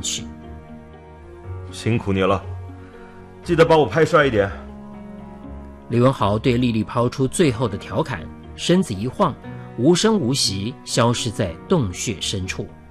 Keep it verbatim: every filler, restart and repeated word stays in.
去。 辛苦你了，记得把我拍帅一点。 李文豪对丽丽抛出最后的调侃，身子一晃，无声无息消失在洞穴深处。